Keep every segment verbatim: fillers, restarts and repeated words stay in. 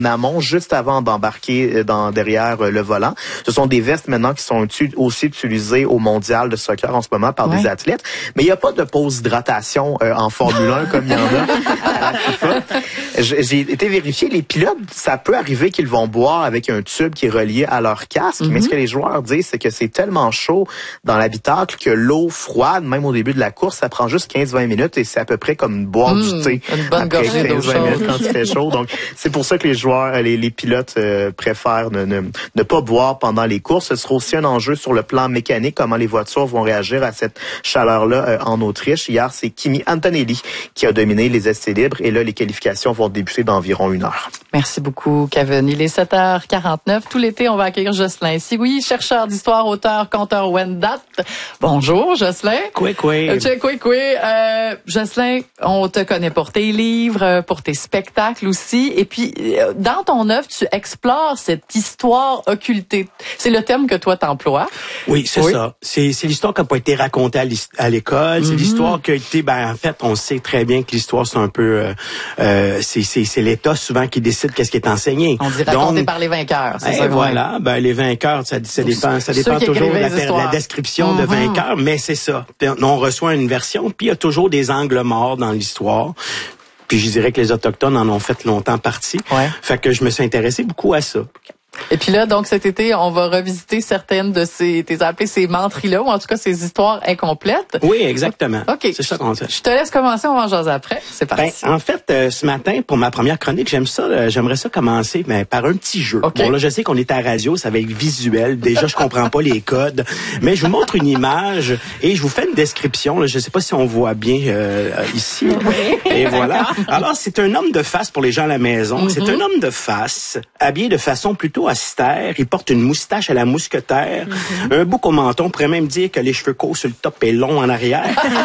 amont, juste avant d'embarquer dans, derrière le volant. Ce sont des vestes maintenant qui sont aussi utilisées au mondial de soccer en ce moment par ouais. des athlètes. Mais il n'y a pas de pause d'hydratation euh, en Formule un comme il y en a à la FIFA. J'ai été vérifié, les pilotes, ça peut arriver qu'ils vont boire avec un tube qui est relié à leur casque, mm-hmm. mais ce que les joueurs disent, c'est que c'est tellement chaud dans l'habitacle que l'eau froide, même au début de la course, ça prend juste quinze à vingt minutes et c'est à peu près comme boire mmh, du thé. Une bonne après gorgée d'eau quinze à vingt minutes quand il fait chaud. Donc, c'est pour ça que les joueurs, les, les pilotes euh, préfèrent ne, ne, ne pas boire pendant les courses. Ce sera aussi un enjeu sur le plan mécanique, comment les voitures vont réagir à cette chaleur-là euh, en Autriche. Hier, c'est Kimi Antonelli qui a dominé les essais libres et là, les qualifications vont débuter d'environ une heure. Merci beaucoup, Kevin. Il est sept heures quarante-neuf. Tout l'été, on va accueillir Jocelyn Sioui, chercheur d'histoire, auteur, conteur Wendat. Bonjour, Jocelyn. Coué, coué. Coué, coué. Euh, Jocelyn, on te connaît pour tes livres, pour tes spectacles aussi. Et puis, dans ton œuvre, tu explores cette histoire occultée. C'est le thème que toi t'emploies. Oui, c'est oui. ça. C'est, c'est l'histoire qui n'a pas été racontée à l'école. C'est mm-hmm. l'histoire qui a été, ben, en fait, on sait très bien que l'histoire, c'est un peu, euh, euh, c'est, c'est, c'est l'État souvent qui décide qu'est-ce qui est enseigné. On dit raconté Donc, par les vainqueurs, c'est ça. Voilà, ben, les vainqueurs, ça, ça dépend, ça dépend toujours de la, la description mm-hmm. de vainqueur, mais c'est ça. On reçoit une version, puis il y a toujours des angles morts dans l'histoire. Puis je dirais que les Autochtones en ont fait longtemps partie. Ouais. Fait que je me suis intéressé beaucoup à ça. Et puis là, donc cet été, on va revisiter certaines de ces, t'es appelé ces mentries-là, ou en tout cas ces histoires incomplètes. Oui, exactement. OK. C'est ça qu'on fait. Je te laisse commencer, on va en jaser après. C'est parti. Ben, en fait, euh, ce matin, pour ma première chronique, j'aime ça, euh, j'aimerais ça commencer ben, par un petit jeu. Okay. Bon, là, je sais qu'on est à la radio, ça va être visuel. Déjà, je comprends pas les codes. Mais je vous montre une image et je vous fais une description. Là, je sais pas si on voit bien euh, ici. Oui. Et voilà. Alors, c'est un homme de face pour les gens à la maison. Mm-hmm. C'est un homme de face, habillé de façon plutôt austère. Il porte une moustache à la mousquetaire, mm-hmm. un bouc au menton. On pourrait même dire que les cheveux courts sur le top et longs en arrière.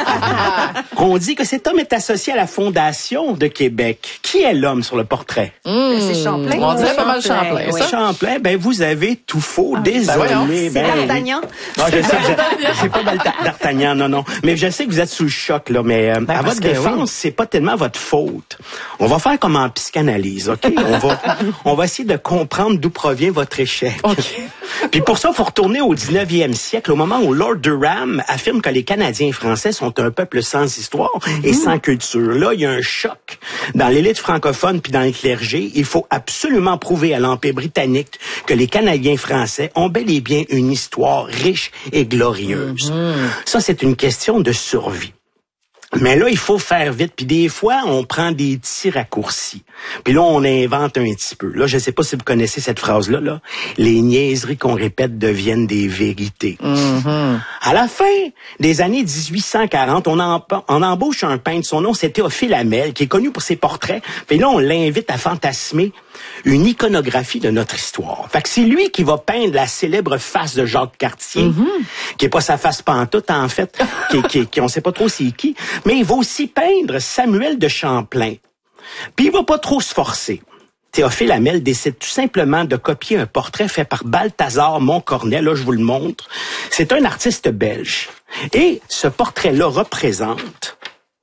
On dit que cet homme est associé à la Fondation de Québec. Qui est l'homme sur le portrait? Mmh. C'est Champlain. On dirait pas mal Champlain. Oui. Champlain, ben vous avez tout faux. Ah, désolé. Ben, c'est D'Artagnan. Non, je sais que c'est pas D'Artagnan, non, non. Mais je sais que vous êtes sous le choc, là. Mais euh, ben, à votre défense, oui. c'est pas tellement votre faute. On va faire comme en psychanalyse, OK? On va, on va essayer de comprendre d'où provient votre échec. Okay. Puis pour ça, il faut retourner au dix-neuvième siècle, au moment où Lord Durham affirme que les Canadiens français sont un peuple sans histoire et mmh. sans culture. Là, il y a un choc dans l'élite francophone puis dans le clergé. Il faut absolument prouver à l'Empire britannique que les Canadiens français ont bel et bien une histoire riche et glorieuse. Mmh. Ça, c'est une question de survie. Mais là, il faut faire vite. Puis des fois, on prend des petits raccourcis. Puis là, on invente un petit peu. Là, je sais pas si vous connaissez cette phrase-là. Là. Les niaiseries qu'on répète deviennent des vérités. Mm-hmm. À la fin des années dix-huit cent quarante, on, en, on embauche un peintre. Son nom, c'est Théophile Hamel, qui est connu pour ses portraits. Puis là, on l'invite à fantasmer une iconographie de notre histoire. Fait que c'est lui qui va peindre la célèbre face de Jacques Cartier, mm-hmm. qui est pas sa face pantoute, en fait, qui, qui, qui on sait pas trop c'est qui. Mais il va aussi peindre Samuel de Champlain. Puis il va pas trop se forcer. Théophile Hamel décide tout simplement de copier un portrait fait par Balthazar Montcornet. Là, je vous le montre. C'est un artiste belge. Et ce portrait-là représente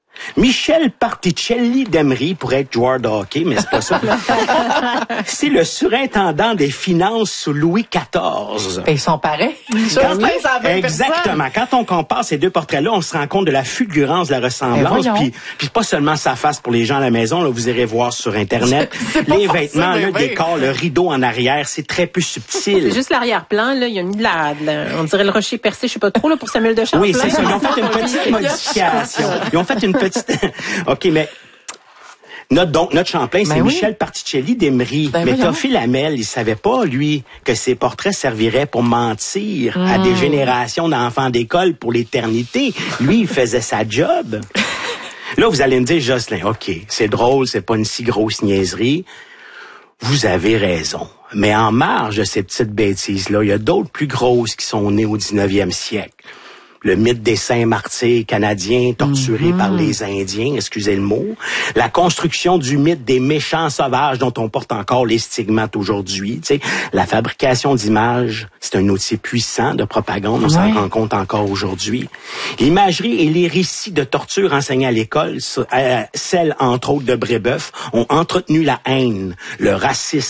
Michel Particelli d'Emery, pour être joueur de hockey, mais c'est pas ça. C'est le surintendant des finances sous Louis quatorze. Ils sont pareils. Quand, exactement. Quand on compare ces deux portraits-là, on se rend compte de la fulgurance de la ressemblance. Puis, puis pas seulement sa face pour les gens à la maison. Là, vous irez voir sur Internet. Les vêtements, le décor, le rideau en arrière, c'est très peu subtil. C'est juste l'arrière-plan. Là, il y a mis de la, de la, on dirait le rocher percé, je sais pas trop, là, pour Samuel de Champlain. Oui, c'est ça. Ils ont fait une petite modification. Ils ont fait une petite OK, mais notre, donc, notre Champlain, c'est ben oui. Michel Particelli d'Emery. Ben mais Théophile Hamel, il savait pas, lui, que ses portraits serviraient pour mentir mmh. à des générations d'enfants d'école pour l'éternité. Lui, il faisait sa job. Là, vous allez me dire, Jocelyn, OK, c'est drôle, c'est pas une si grosse niaiserie. Vous avez raison. Mais en marge de ces petites bêtises-là, il y a d'autres plus grosses qui sont nées au dix-neuvième siècle. Le mythe des saints martyrs canadiens torturés mm-hmm. par les Indiens, excusez le mot. La construction du mythe des méchants sauvages dont on porte encore les stigmates aujourd'hui. Tu sais, la fabrication d'images, c'est un outil puissant de propagande, on ouais. s'en rend compte encore aujourd'hui. L'imagerie et les récits de torture enseignés à l'école, euh, celles entre autres de Brébeuf, ont entretenu la haine, le racisme